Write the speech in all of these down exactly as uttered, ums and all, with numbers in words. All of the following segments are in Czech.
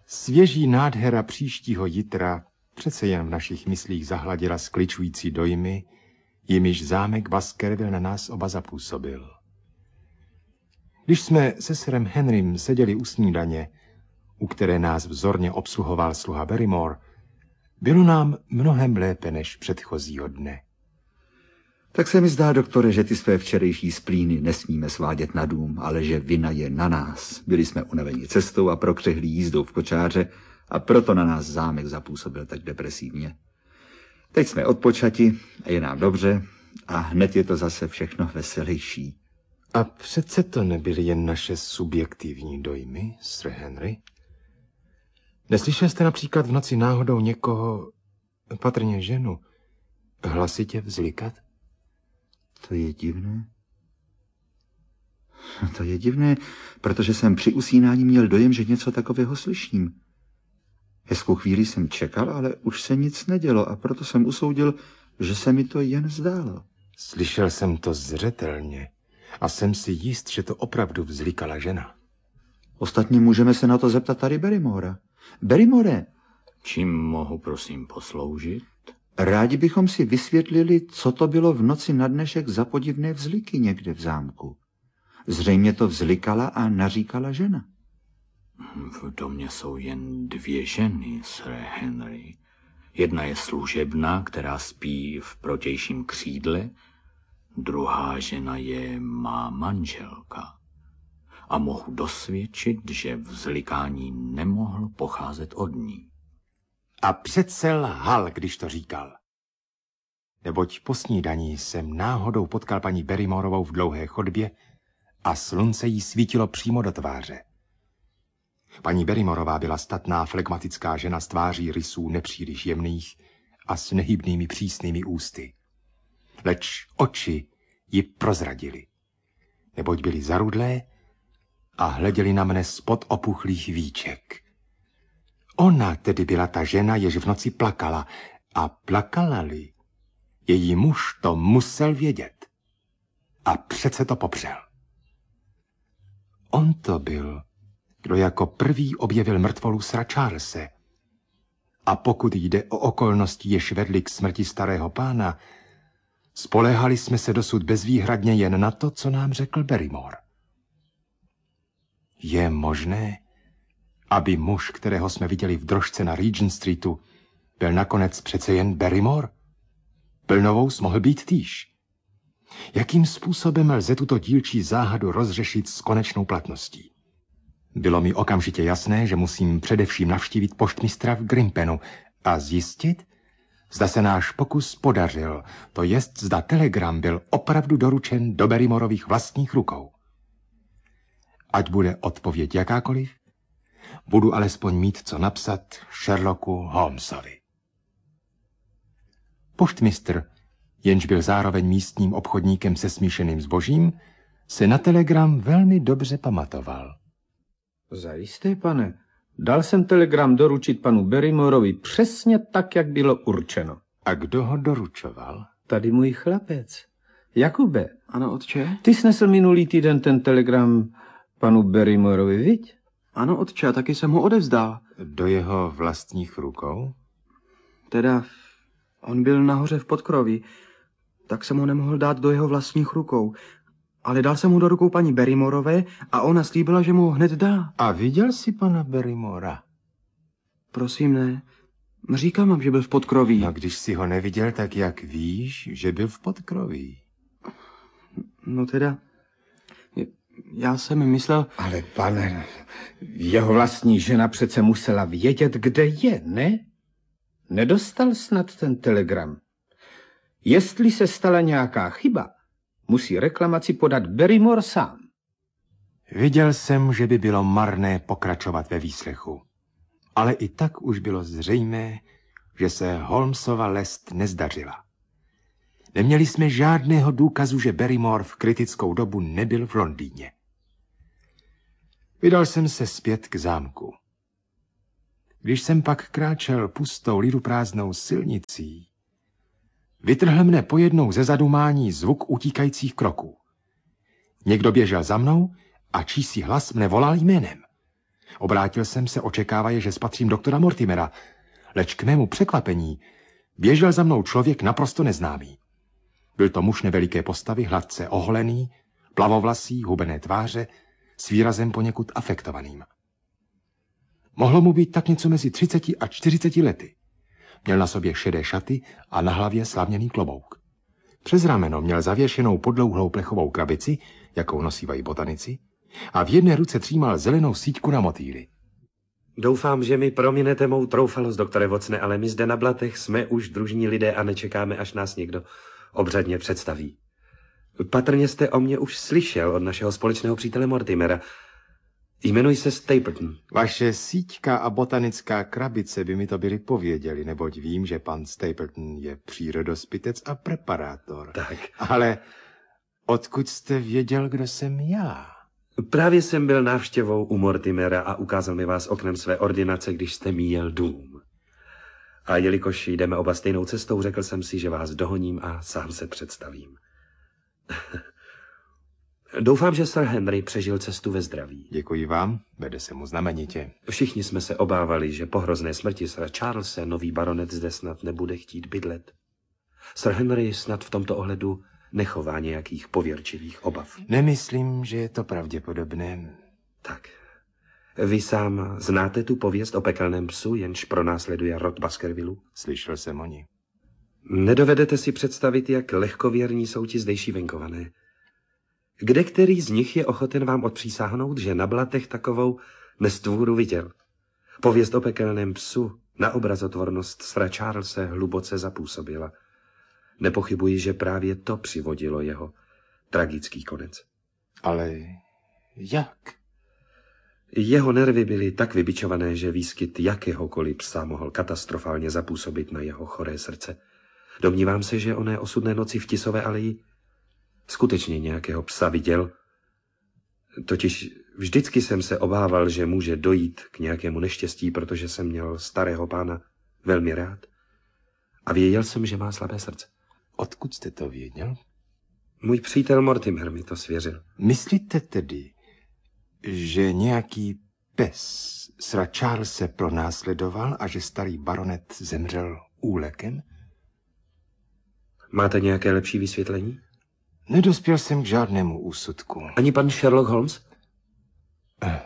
Svěží nádhera příštího jitra přece jen v našich myslích zahladila skličující dojmy, jimiž zámek Baskerville na nás oba zapůsobil. Když jsme se sirem Henrym seděli u snídaně, u které nás vzorně obsluhoval sluha Barrymore, bylo nám mnohem lépe než předchozího dne. Tak se mi zdá, doktore, že ty své včerejší splíny nesmíme svádět na dům, ale že vina je na nás. Byli jsme unaveni cestou a prokřehli jízdou v kočáře a proto na nás zámek zapůsobil tak depresivně. Teď jsme odpočati a je nám dobře a hned je to zase všechno veselější. A přece to nebyly jen naše subjektivní dojmy, Sir Henry? Neslyšel jste například v noci náhodou někoho, patrně ženu, hlasitě vzlikat? To je divné. To je divné, protože jsem při usínání měl dojem, že něco takového slyším. Hezkou chvíli jsem čekal, ale už se nic nedělo a proto jsem usoudil, že se mi to jen zdálo. Slyšel jsem to zřetelně a jsem si jist, že to opravdu vzlikala žena. Ostatně můžeme se na to zeptat tady Barrymora. Barrymore! Čím mohu prosím posloužit? Rádi bychom si vysvětlili, co to bylo v noci na dnešek za podivné vzliky někde v zámku. Zřejmě to vzlikala a naříkala žena. V domě jsou jen dvě ženy, Sir Henry. Jedna je služebná, která spí v protějším křídle, druhá žena je má manželka. A mohu dosvědčit, že vzlikání nemohlo pocházet od ní. A přece lhal, když to říkal. Neboť po snídaní jsem náhodou potkal paní Barrymorovou v dlouhé chodbě a slunce jí svítilo přímo do tváře. Paní Barrymorová byla statná, flegmatická žena s tváří rysů nepříliš jemných a s nehybnými přísnými ústy. Leč oči ji prozradily, neboť byly zarudlé a hleděli na mne spod opuchlých víček. Ona tedy byla ta žena, jež v noci plakala, a plakala-li, její muž to musel vědět. A přece to popřel. On to byl, kdo jako prvý objevil mrtvolu sra Charlese. A pokud jde o okolnosti, jež vedly k smrti starého pána, spoléhali jsme se dosud bezvýhradně jen na to, co nám řekl Barrymore. Je možné, aby muž, kterého jsme viděli v drožce na Regent Streetu, byl nakonec přece jen Barrymore? Plnovous mohl být týž. Jakým způsobem lze tuto dílčí záhadu rozřešit s konečnou platností? Bylo mi okamžitě jasné, že musím především navštívit poštmistra v Grimpenu a zjistit, zda se náš pokus podařil, to jest, zda telegram byl opravdu doručen do Barrymorových vlastních rukou. Ať bude odpověď jakákoliv, budu alespoň mít co napsat Sherlocku Holmesovi. Poštmistr, jenž byl zároveň místním obchodníkem se smíšeným zbožím, se na telegram velmi dobře pamatoval. Zajisté, pane. Dal jsem telegram doručit panu Barrymorovi přesně tak, jak bylo určeno. A kdo ho doručoval? Tady můj chlapec. Jakube. Ano, otče? Ty snesl minulý týden ten telegram panu Barrymorovi, viď? Ano, otče, taky jsem ho odevzdal. Do jeho vlastních rukou? Teda, on byl nahoře v podkroví, tak jsem ho nemohl dát do jeho vlastních rukou. Ale dal jsem ho do rukou paní Barrymorové a ona slíbila, že mu ho hned dá. A viděl jsi pana Barrymora? Prosím, ne. Říkám vám, že byl v podkroví. No, když si ho neviděl, tak jak víš, že byl v podkroví? No teda, já jsem myslel... Ale pane, jeho vlastní žena přece musela vědět, kde je, ne? Nedostal snad ten telegram. Jestli se stala nějaká chyba, musí reklamaci podat Barrymore sám. Viděl jsem, že by bylo marné pokračovat ve výslechu. Ale i tak už bylo zřejmé, že se Holmesova lest nezdařila. Neměli jsme žádného důkazu, že Barrymore v kritickou dobu nebyl v Londýně. Vydal jsem se zpět k zámku. Když jsem pak kráčel pustou liduprázdnou silnicí, vytrhl mne pojednou ze zadumání zvuk utíkajících kroků. Někdo běžel za mnou a čísi hlas mne volal jménem. Obrátil jsem se, očekávaje, že spatřím doktora Mortimera, leč k mému překvapení běžel za mnou člověk naprosto neznámý. Byl to muž neveliké postavy, hladce oholený, plavovlasý, hubené tváře, s výrazem poněkud afektovaným. Mohlo mu být tak něco mezi třiceti a čtyřiceti lety. Měl na sobě šedé šaty a na hlavě slavněný klobouk. Přes rameno měl zavěšenou podlouhlou plechovou krabici, jakou nosívají botanici, a v jedné ruce třímal zelenou síťku na motýly. Doufám, že mi prominete mou troufalost, doktore Watsone, ale my zde na Blatech jsme už družní lidé a nečekáme, až nás někdo obřadně představí. Patrně jste o mě už slyšel od našeho společného přítele Mortimera. Jmenuji se Stapleton. Vaše síťka a botanická krabice by mi to byli pověděli, neboť vím, že pan Stapleton je přírodospitec a preparátor. Tak. Ale odkud jste věděl, kdo jsem já? Právě jsem byl návštěvou u Mortimera a ukázal mi vás oknem své ordinace, když jste míjel dům. A jelikož jdeme oba stejnou cestou, řekl jsem si, že vás dohoním a sám se představím. Doufám, že Sir Henry přežil cestu ve zdraví. Děkuji vám, vede se mu znamenitě. Všichni jsme se obávali, že po hrozné smrti Sir Charlese nový baronet zde snad nebude chtít bydlet. Sir Henry snad v tomto ohledu nechová nějakých pověrčivých obav. Nemyslím, že je to pravděpodobné. Tak. Vy sám znáte tu pověst o pekelném psu, jenž pronásleduje rod Baskervillu? Slyšel jsem o ní. Nedovedete si představit, jak lehkověrní jsou ti zdejší venkované. Kde který z nich je ochoten vám odpřísáhnout, že na Blatech takovou nestvůru viděl? Pověst o pekelném psu na obrazotvornost Sra Charlese hluboce zapůsobila. Nepochybuji, že právě to přivodilo jeho tragický konec. Ale jak? Jeho nervy byly tak vybičované, že výskyt jakéhokoliv psa mohl katastrofálně zapůsobit na jeho choré srdce. Domnívám se, že oné osudné noci v Tisové aleji skutečně nějakého psa viděl. Totiž vždycky jsem se obával, že může dojít k nějakému neštěstí, protože jsem měl starého pána velmi rád. A věděl jsem, že má slabé srdce. Odkud jste to věděl? Můj přítel Mortimer mi to svěřil. Myslíte tedy, že nějaký pes Sra Charlese pronásledoval a že starý baronet zemřel úlekem? Máte nějaké lepší vysvětlení? Nedospěl jsem k žádnému úsudku. Ani pan Sherlock Holmes? Eh.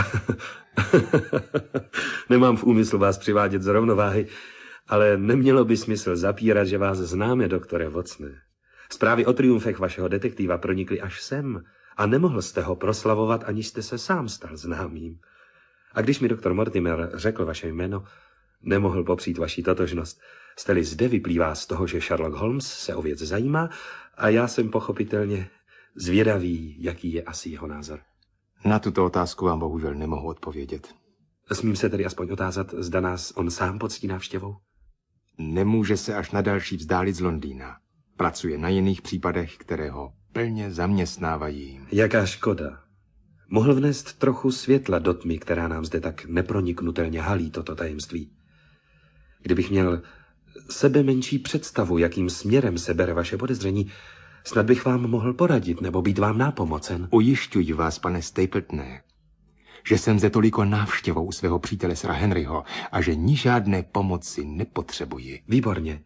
Nemám v úmyslu vás přivádět z rovnováhy, ale nemělo by smysl zapírat, že vás známe, doktore Watsone. Zprávy o triumfech vašeho detektiva pronikly až sem a nemohl jste ho proslavovat, aniž jste se sám stal známým. A když mi doktor Mortimer řekl vaše jméno, nemohl popřít vaši totožnost. Jste-li zde, vyplývá z toho, že Sherlock Holmes se o věc zajímá a já jsem pochopitelně zvědavý, jaký je asi jeho názor. Na tuto otázku vám bohužel nemohu odpovědět. Smím se tedy aspoň otázat, zda nás on sám poctí návštěvou? Nemůže se až na další vzdálit z Londýna. Pracuje na jiných případech, které ho plně zaměstnávají. Jaká škoda. Mohl vnést trochu světla do tmy, která nám zde tak neproniknutelně halí toto tajemství. Kdybych měl sebe menší představu, jakým směrem se bere vaše podezření, snad bych vám mohl poradit nebo být vám nápomocen. Ujišťuji vás, pane Stapletone, že jsem zde toliko návštěvou u svého přítele Sira Henryho a že ni žádné pomoci nepotřebuji. Výborně.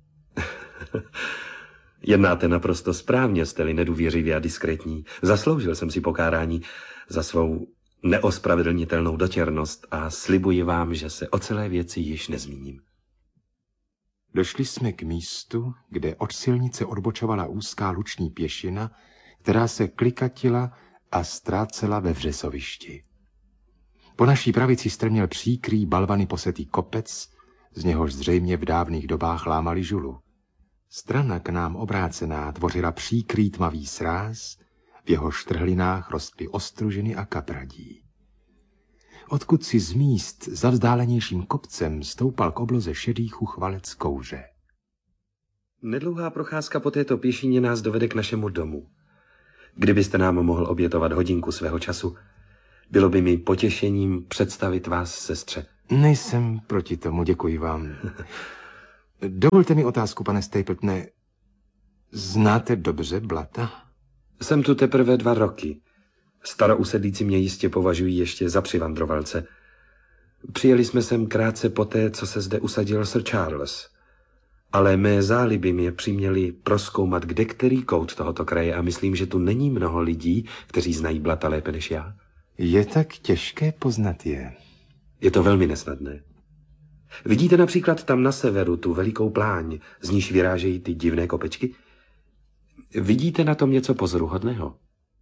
Jednáte naprosto správně, jste-li nedůvěřivý a diskrétní. Zasloužil jsem si pokárání za svou neospravedlnitelnou dotěrnost a slibuji vám, že se o celé věci již nezmíním. Došli jsme k místu, kde od silnice odbočovala úzká luční pěšina, která se klikatila a ztrácela ve vřesovišti. Po naší pravici strměl příkrý balvany posetý kopec, z něhož zřejmě v dávných dobách lámali žulu. Strana k nám obrácená tvořila příkrý tmavý sráz, v jeho štrhlinách rostly ostružiny a kapradí. Odkud si z míst za vzdálenějším kopcem stoupal k obloze šedý chuchvalec kouře. Nedlouhá procházka po této pěšině nás dovede k našemu domu. Kdybyste nám mohl obětovat hodinku svého času, bylo by mi potěšením představit vás sestře. Nejsem proti tomu, děkuji vám. Dovolte mi otázku, pane Stapletone. Znáte dobře Blata? Jsem tu teprve dva roky. Starousedlíci mě jistě považují ještě za přivandrovalce. Přijeli jsme sem krátce poté, co se zde usadil Sir Charles. Ale mé záliby mě přiměly prozkoumat kde který kout tohoto kraje a myslím, že tu není mnoho lidí, kteří znají Blata lépe než já. Je tak těžké poznat je. Je to velmi nesnadné. Vidíte například tam na severu tu velikou pláň, z níž vyrážejí ty divné kopečky? Vidíte na tom něco pozoruhodného?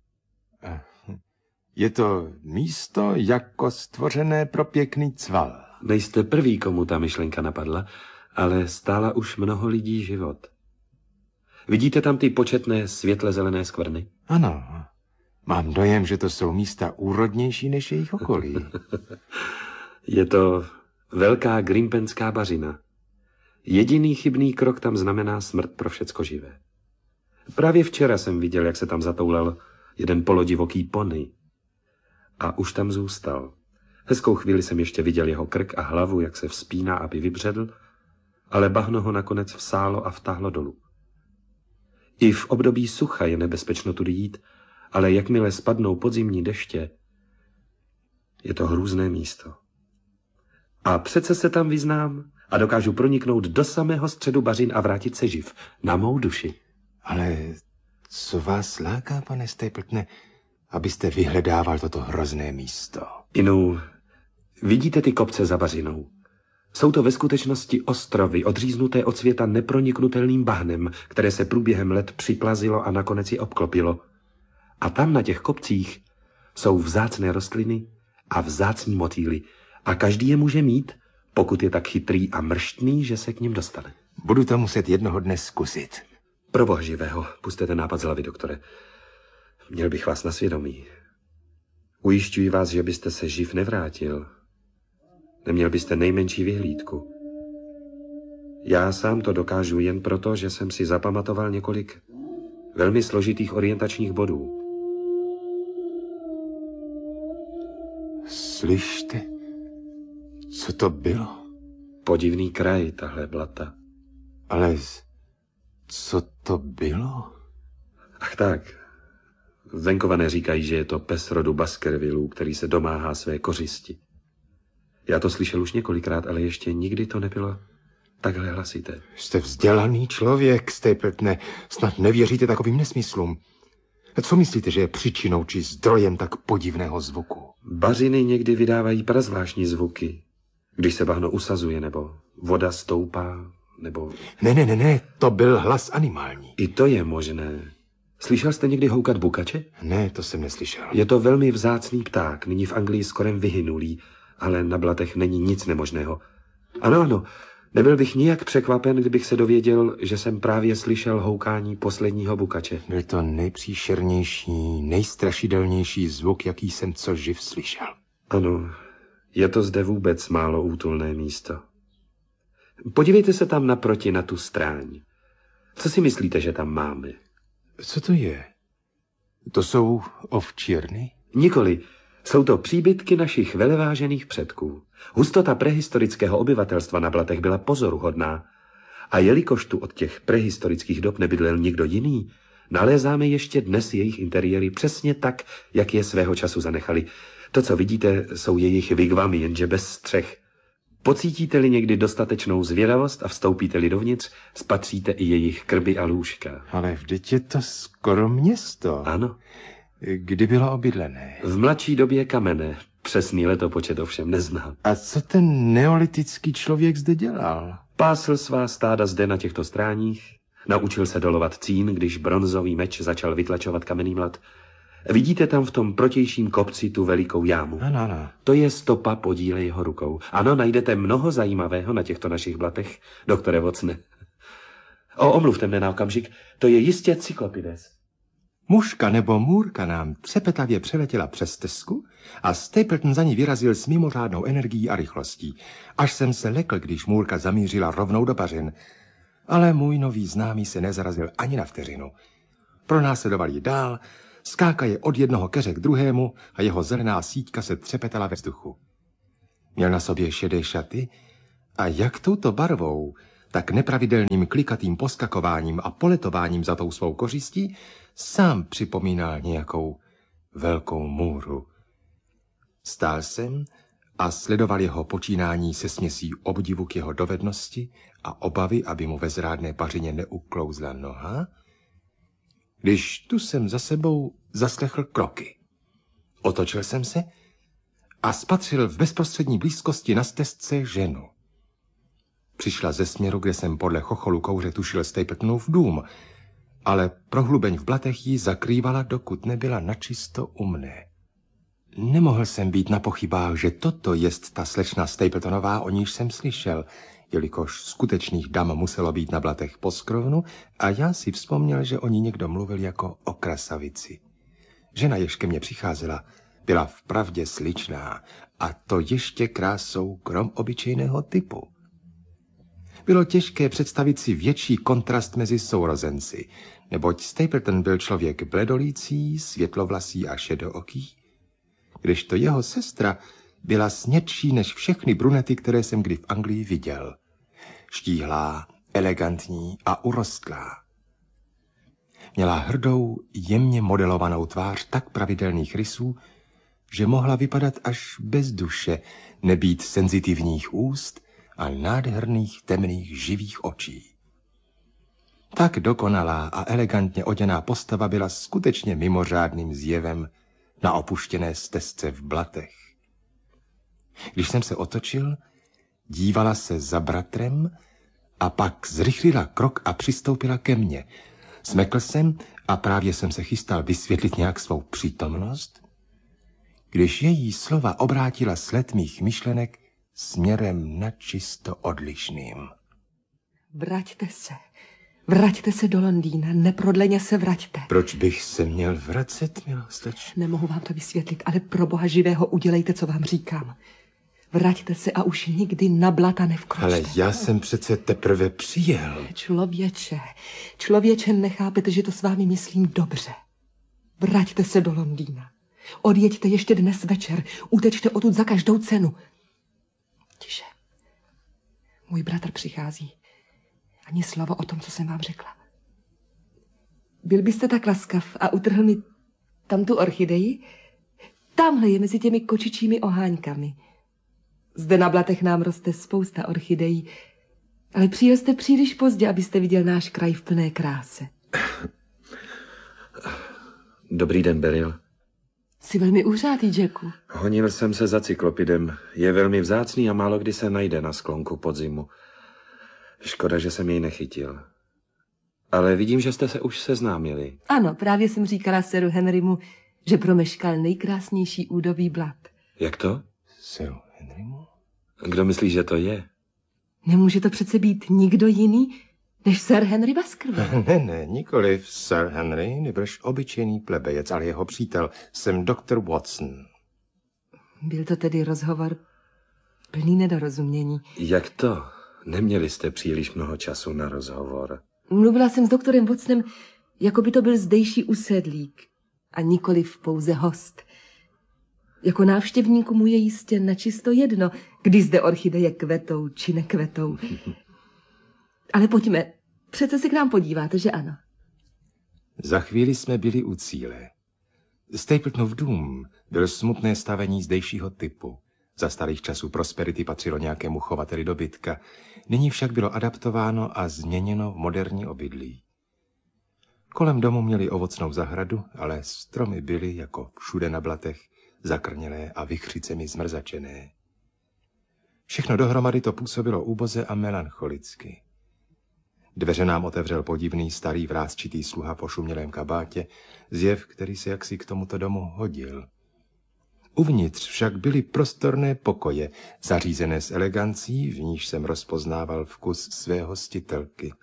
Je to místo jako stvořené pro pěkný cval. Nejste prvý, komu ta myšlenka napadla, ale stála už mnoho lidí život. Vidíte tam ty početné světle zelené skvrny? Ano, mám dojem, že to jsou místa úrodnější než jejich okolí. Je to velká grimpenská bařina. Jediný chybný krok tam znamená smrt pro všecko živé. Právě včera jsem viděl, jak se tam zatoulal jeden polodivoký pony. A už tam zůstal. Hezkou chvíli jsem ještě viděl jeho krk a hlavu, jak se vzpíná, aby vybředl, ale bahno ho nakonec vsálo a vtáhlo dolů. I v období sucha je nebezpečno tudy jít, ale jakmile spadnou podzimní deště, je to hrůzné místo. A přece se tam vyznám a dokážu proniknout do samého středu bažin a vrátit se živ, na mou duši. Ale co vás láká, pane Stapletone, abyste vyhledával toto hrozné místo? Inu, vidíte ty kopce za bažinou? Jsou to ve skutečnosti ostrovy, odříznuté od světa neproniknutelným bahnem, které se průběhem let připlazilo a nakonec je obklopilo. A tam na těch kopcích jsou vzácné rostliny a vzácní motýly. A každý je může mít, pokud je tak chytrý a mrštný, že se k ním dostane. Budu to muset jednoho dne zkusit. Pro boha živého, pusťte ten nápad z hlavy, doktore. Měl bych vás na svědomí. Ujišťuji vás, že byste se živ nevrátil. Neměl byste nejmenší vyhlídku. Já sám to dokážu jen proto, že jsem si zapamatoval několik velmi složitých orientačních bodů. Slyšte, co to bylo? Podivný kraj, tahle Blata. Ale co to bylo? Ach tak, venkované říkají, že je to pes rodu Baskervillů, který se domáhá své kořisti. Já to slyšel už několikrát, ale ještě nikdy to nebylo takhle hlasité. Jste vzdělaný člověk, Stapletone, snad nevěříte takovým nesmyslům. Co myslíte, že je příčinou či zdrojem tak podivného zvuku? Bařiny někdy vydávají prazvláštní zvuky, když se bahno usazuje, nebo voda stoupá, nebo... Ne, ne, ne, ne, to byl hlas animální. I to je možné. Slyšel jste někdy houkat bukače? Ne, to jsem neslyšel. Je to velmi vzácný pták, nyní v Anglii skorem vyhynulý, ale na Blatech není nic nemožného. Ano, ano, nebyl bych nijak překvapen, kdybych se dověděl, že jsem právě slyšel houkání posledního bukače. Byl to nejpříšernější, nejstrašidelnější zvuk, jaký jsem co živ slyšel. Ano, je to zde vůbec málo útulné místo. Podívejte se tam naproti na tu stráň. Co si myslíte, že tam máme? Co to je? To jsou ovčírny? Nikoli. Jsou to příbytky našich velevážených předků. Hustota prehistorického obyvatelstva na Blatech byla pozoruhodná. A jelikož tu od těch prehistorických dob nebydlel nikdo jiný, nalézáme ještě dnes jejich interiéry přesně tak, jak je svého času zanechali. To, co vidíte, jsou jejich wigwamy, jenže bez střech. Pocítíte-li někdy dostatečnou zvědavost a vstoupíte-li dovnitř, spatříte i jejich krby a lůžka. Ale vždyť je to skoro město. Ano. Kdy bylo obydlené? V mladší době kamenné. Přesný letopočet ovšem neznám. A co ten neolitický člověk zde dělal? Pásl svá stáda zde na těchto stráních, naučil se dolovat cín, když bronzový meč začal vytlačovat kamenný mlad. Vidíte tam v tom protějším kopci tu velikou jámu? Ano, ano. To je stopa podíle jeho rukou. Ano, najdete mnoho zajímavého na těchto našich Blatech, doktore Watsone. O, omluvte mne na okamžik, to je jistě Cyklopides. Muška nebo můrka nám třepetavě přeletěla přes stezku a Stapleton za ní vyrazil s mimořádnou energií a rychlostí. Až jsem se lekl, když můrka zamířila rovnou do bažin. Ale můj nový známý se nezarazil ani na vteřinu. Pronásledoval ji dál, skákaje od jednoho keře k druhému a jeho zelená síťka se třepetala ve vzduchu. Měl na sobě šedé šaty a jak touto barvou, tak nepravidelným klikatým poskakováním a poletováním za tou svou kořistí sám připomínal nějakou velkou můru. Stál jsem a sledoval jeho počínání se směsí obdivu k jeho dovednosti a obavy, aby mu ve zrádné pařině neuklouzla noha, když tu jsem za sebou zaslechl kroky. Otočil jsem se a spatřil v bezprostřední blízkosti na stezce ženu. Přišla ze směru, kde jsem podle chocholu kouře tušil Stapletonův dům, ale prohlubeň v blatech jí zakrývala, dokud nebyla načisto u mne. Nemohl jsem být na pochybách, že toto jest ta slečna Stapletonová, o níž jsem slyšel, jelikož skutečných dam muselo být na blatech poskrovnu a já si vzpomněl, že o ní někdo mluvil jako o krasavici. Žena, jež ke mně přicházela, byla vpravdě sličná a to ještě krásou krom obyčejného typu. Bylo těžké představit si větší kontrast mezi sourozenci, neboť Stapleton byl člověk bledolící, světlovlasý a šedooký, kdežto jeho sestra byla snědší než všechny brunety, které jsem kdy v Anglii viděl. Štíhlá, elegantní a urostlá. Měla hrdou, jemně modelovanou tvář tak pravidelných rysů, že mohla vypadat až bez duše, nebýt senzitivních úst a nádherných temných živých očí. Tak dokonalá a elegantně oděná postava byla skutečně mimořádným zjevem na opuštěné stezce v blatech. Když jsem se otočil, dívala se za bratrem a pak zrychlila krok a přistoupila ke mně. Smekl jsem a právě jsem se chystal vysvětlit nějak svou přítomnost, když její slova obrátila sled mých myšlenek směrem načisto odlišným. Vraťte se. Vraťte se do Londýna, neprodleně se vraťte. Proč bych se měl vracet, milá slečno? Nemohu vám to vysvětlit, ale pro Boha živého udělejte, co vám říkám. Vraťte se a už nikdy na blata nevkročte. Ale já jsem přece teprve přijel. Člověče, člověče, nechápete, že to s vámi myslím dobře. Vraťte se do Londýna. Odjeďte ještě dnes večer. Utečte odtud za každou cenu. Tiše. Můj bratr přichází. Ani slovo o tom, co jsem vám řekla. Byl byste tak laskav a utrhl mi tam tu orchideji? Tamhle je mezi těmi kočičími oháňkami. Zde na blatech nám roste spousta orchidejí, ale přijel jste příliš pozdě, abyste viděl náš kraj v plné kráse. Dobrý den, Beryl. Jsi velmi úřádý, Jacku. Honil jsem se za cyklopidem. Je velmi vzácný a málo kdy se najde na sklonku podzimu. Škoda, že jsem jej nechytil. Ale vidím, že jste se už seznámili. Ano, právě jsem říkala seru Henrymu, že promeškal nejkrásnější údobí blat. Jak to? Seru Henrymu? Kdo myslí, že to je? Nemůže to přece být nikdo jiný, než Sir Henry Baskerville. Ne, ne, nikoliv Sir Henry, nebrž obyčejný plebejec, ale jeho přítel, jsem doktor Watson. Byl to tedy rozhovor plný nedorozumění. Jak to? Neměli jste příliš mnoho času na rozhovor. Mluvila jsem s doktorem Watsonem, jako by to byl zdejší usedlík a nikoliv pouze host. Jako návštěvníku mu je jistě načisto jedno, kdy zde orchideje kvetou či nekvetou. Ale pojďme, přece se k nám podíváte, že ano? Za chvíli jsme byli u cíle. Stapletonův dům byl smutné stavení zdejšího typu. Za starých časů prosperity patřilo nějakému chovateli dobytka. Nyní však bylo adaptováno a změněno v moderní obydlí. Kolem domu měli ovocnou zahradu, ale stromy byly, jako všude na blatech, zakrnělé a vychřicemi zmrzačené. Všechno dohromady to působilo úboze a melancholicky. Dveře nám otevřel podivný starý vrásčitý sluha v ošumělém kabátě, zjev, který se jaksi k tomuto domu hodil. Uvnitř však byly prostorné pokoje, zařízené s elegancí, v níž jsem rozpoznával vkus své hostitelky.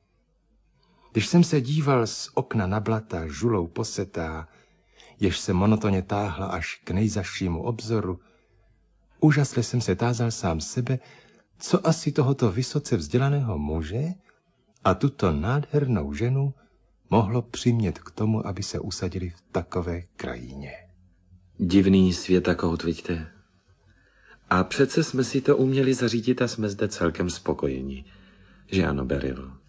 Když jsem se díval z okna na blata žulou posetá, jež se monotonně táhla až k nejzašímu obzoru, úžasle jsem se tázal sám sebe, co asi tohoto vysoce vzdělaného muže a tuto nádhernou ženu mohlo přimět k tomu, aby se usadili v takové krajině. Divný světakout, vidíte. A přece jsme si to uměli zařídit a jsme zde celkem spokojeni. Že ano, Beryl?